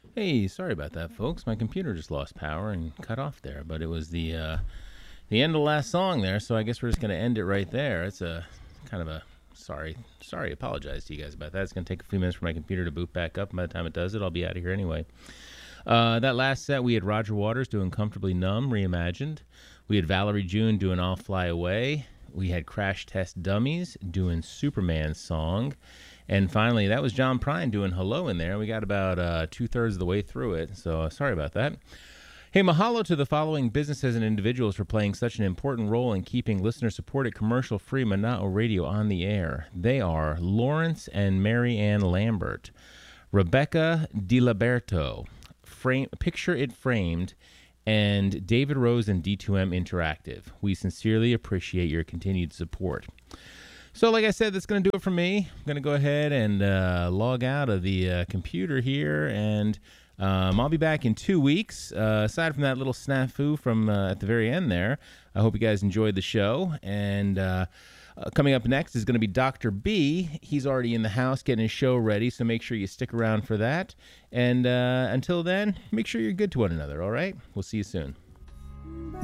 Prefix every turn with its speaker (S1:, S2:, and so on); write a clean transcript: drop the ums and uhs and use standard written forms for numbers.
S1: Hey, sorry about that, folks. My computer just lost power and cut off there, but it was the end of the last song there, so I guess we're just gonna end it right there. It's a kind of a sorry. Apologize to you guys about that. It's gonna take a few minutes for my computer to boot back up. And by the time it does it, I'll be out of here anyway. That last set, we had Roger Waters doing "Comfortably Numb" reimagined. We had Valerie June doing "I'll Fly Away." We had Crash Test Dummies doing Superman's song. And finally, that was John Prine doing Hello in there. We got about two-thirds of the way through it, so sorry about that. Hey, mahalo to the following businesses and individuals for playing such an important role in keeping listener-supported commercial-free Mana'o Radio on the air. They are Lawrence and Mary Ann Lambert, Rebecca DiLiberto, Picture It Framed, and David Rose and D2M Interactive. We sincerely appreciate your continued support. So like I said, that's going to do it for me. I'm going to go ahead and log out of the computer here, and I'll be back in 2 weeks. Aside from that little snafu from at the very end there, I hope you guys enjoyed the show. And coming up next is going to be Dr. B. He's already in the house getting his show ready, so make sure you stick around for that. And until then, make sure you're good to one another, all right? We'll see you soon.